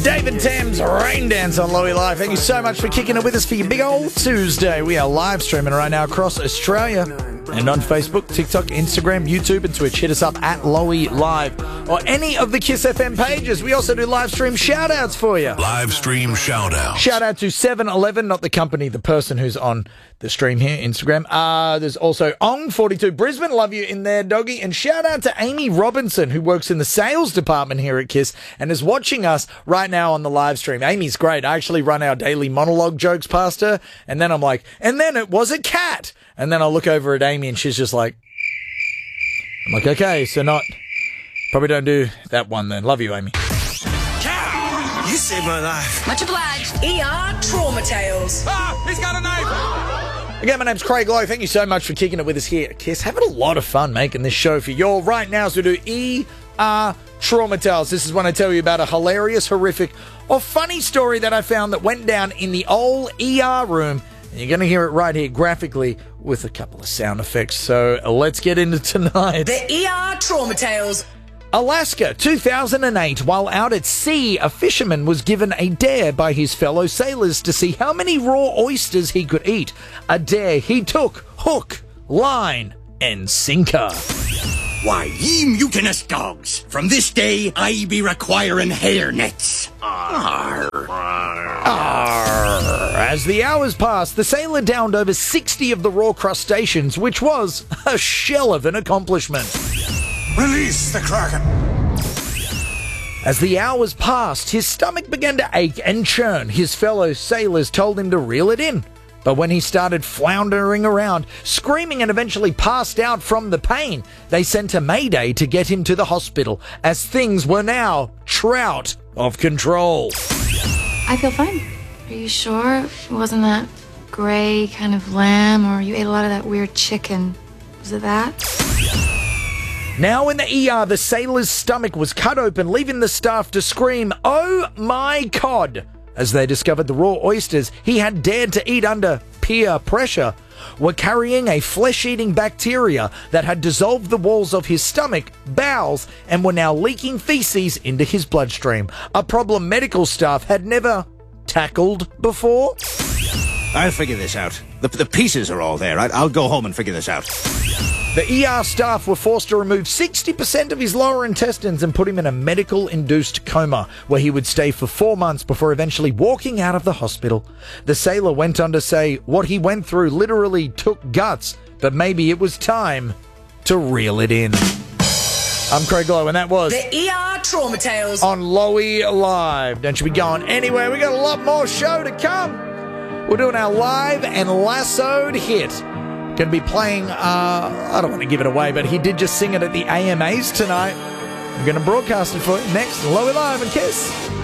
Dave and Tam's Rain Dance on Lowy Live. Thank you so much for kicking it with us for your big old Tuesday. We are live streaming right now across Australia and on Facebook, TikTok, Instagram, YouTube, and Twitch. Hit us up at Lowy Live or any of the Kiss FM pages. We also do live stream shout outs for you. Live stream shout outs. Shout out to 7-Eleven, not the company, the person who's on the stream here, Instagram. There's also Ong42 Brisbane. Love you in there, doggy. And shout out to Amy Robinson, who works in the sales department here at Kiss and is watching us right now on the live stream. Amy's great. I actually run our daily monologue jokes past her, and then I'm like, and then it was a cat. And then I look over at Amy and she's just like, I'm like, okay, so probably don't do that one then. Love you, Amy. Cat, you saved my life. Much obliged. ER Trauma Tales. Ah, he's got a knife. Again, my name's Craig Lowe. Thank you so much for kicking it with us here at Kiss. Having a lot of fun making this show for you all right now. So we do ER Trauma Tales. This is when I tell you about a hilarious, horrific, or funny story that I found that went down in the old ER room. And you're going to hear it right here graphically with a couple of sound effects. So let's get into tonight. The ER Trauma Tales. Alaska, 2008. While out at sea, a fisherman was given a dare by his fellow sailors to see how many raw oysters he could eat. A dare he took hook, line, and sinker. Why, ye mutinous dogs, from this day I be requiring hair nets. Arr. Arr. As the hours passed, the sailor downed over 60 of the raw crustaceans, which was a shell of an accomplishment. Release the Kraken. As the hours passed, his stomach began to ache and churn. His fellow sailors told him to reel it in. But when he started floundering around, screaming and eventually passed out from the pain, they sent a mayday to get him to the hospital, as things were now trout of control. I feel fine. Are you sure it wasn't that gray kind of lamb, or you ate a lot of that weird chicken? Was it that? Now in the ER, the sailor's stomach was cut open, leaving the staff to scream, "Oh my God!" as they discovered the raw oysters he had dared to eat under peer pressure were carrying a flesh-eating bacteria that had dissolved the walls of his stomach, bowels, and were now leaking feces into his bloodstream. A problem medical staff had never tackled before. I'll figure this out. The pieces are all there. I'll go home and figure this out. The ER staff were forced to remove 60% of his lower intestines and put him in a medical-induced coma, where he would stay for 4 months before eventually walking out of the hospital. The sailor went on to say what he went through literally took guts, but maybe it was time to reel it in. I'm Craig Lowe, and that was The ER Trauma Tales on Lowy Live. Don't you be going anywhere. We got a lot more show to come. We're doing our live and lassoed hit. Going to be playing, I don't want to give it away, but he did just sing it at the AMAs tonight. I'm going to broadcast it for you next. Lowy Live and Kiss.